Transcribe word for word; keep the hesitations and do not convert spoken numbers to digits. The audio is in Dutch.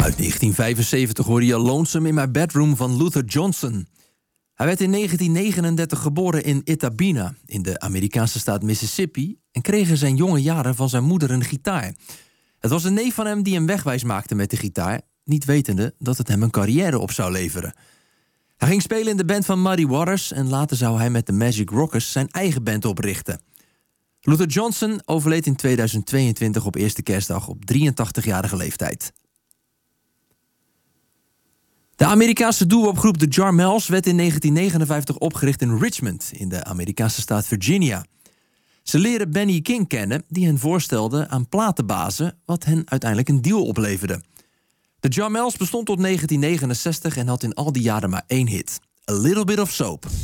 Uit negentien vijfenzeventig hoorde je Lonesome in My Bedroom van Luther Johnson. Hij werd in negentien negenendertig geboren in Itabena, in de Amerikaanse staat Mississippi, en kreeg in zijn jonge jaren van zijn moeder een gitaar. Het was een neef van hem die hem wegwijs maakte met de gitaar, niet wetende dat het hem een carrière op zou leveren. Hij ging spelen in de band van Muddy Waters en later zou hij met de Magic Rockers zijn eigen band oprichten. Luther Johnson overleed in tweeduizend tweeëntwintig op eerste kerstdag op drieëntachtigjarige leeftijd. De Amerikaanse doo-wop de Jarmels werd in negentien negenenvijftig opgericht in Richmond, in de Amerikaanse staat Virginia. Ze leren Benny King kennen, die hen voorstelde aan platenbazen, wat hen uiteindelijk een deal opleverde. De Jarmels bestond tot negentien negenenzestig en had in al die jaren maar één hit: A Little Bit of Soap.